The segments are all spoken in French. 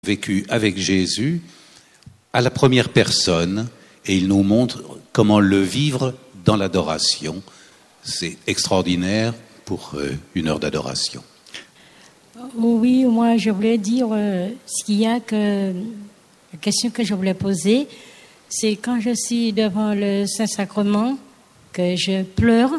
vécu avec Jésus à la première personne et il nous montre comment le vivre dans l'adoration. C'est extraordinaire pour une heure d'adoration. Oui, moi je voulais dire ce qu'il y a que la question que je voulais poser, c'est quand je suis devant le Saint-Sacrement que je pleure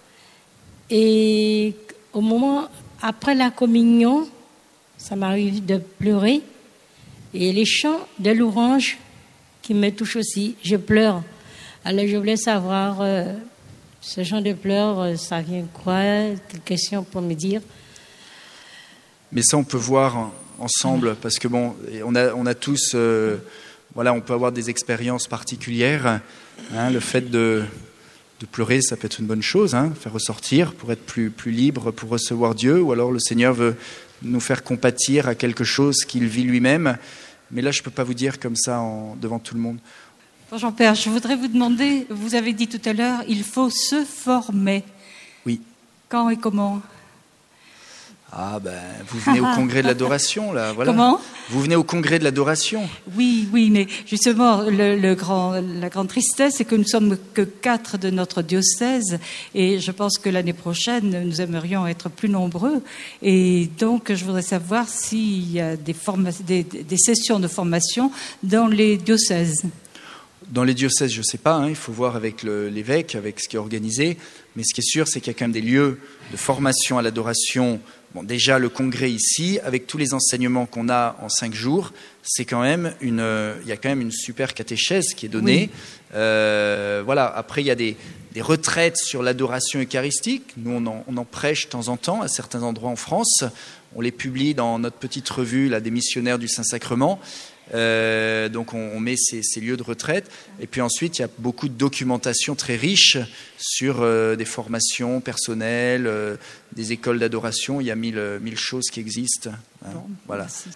et au moment après la communion, ça m'arrive de pleurer et les chants de louange qui me touchent aussi, je pleure. Alors je voulais savoir ce genre de pleurs, ça vient quoi? Quelle question pour me dire? Mais ça, on peut voir ensemble, parce que bon, on a tous, voilà, on peut avoir des expériences particulières. Hein, le fait de pleurer, ça peut être une bonne chose, hein, faire ressortir pour être plus libre, pour recevoir Dieu, ou alors le Seigneur veut nous faire compatir à quelque chose qu'il vit lui-même. Mais là, je ne peux pas vous dire comme ça devant tout le monde. Jean-Père, je voudrais vous demander, vous avez dit tout à l'heure, il faut se former. Oui. Quand et comment? Ah ben, vous venez au congrès de l'adoration, là, voilà. Comment? Vous venez au congrès de l'adoration. Oui, mais justement, la grande tristesse, c'est que nous sommes que 4 de notre diocèse, et je pense que l'année prochaine, nous aimerions être plus nombreux, et donc je voudrais savoir s'il y a des sessions de formation dans les diocèses. Dans les diocèses, je ne sais pas, hein, il faut voir avec l'évêque, avec ce qui est organisé, mais ce qui est sûr, c'est qu'il y a quand même des lieux de formation à l'adoration. Bon, déjà, le congrès ici, avec tous les enseignements qu'on a en 5 jours, c'est quand même il y a quand même une super catéchèse qui est donnée. Oui. Voilà. Après, il y a des retraites sur l'adoration eucharistique. Nous, on en prêche de temps en temps à certains endroits en France. On les publie dans notre petite revue, là, des missionnaires du Saint-Sacrement. Donc on met ces lieux de retraite et puis ensuite il y a beaucoup de documentation très riche sur des formations personnelles, des écoles d'adoration. Il y a mille choses qui existent, hein, bon, voilà. Merci.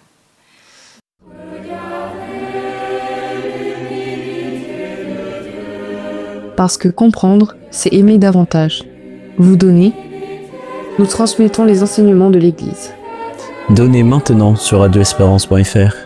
Parce que comprendre, c'est aimer davantage. Vous donnez, nous transmettons les enseignements de l'Église. Donnez maintenant sur radioespérance.fr.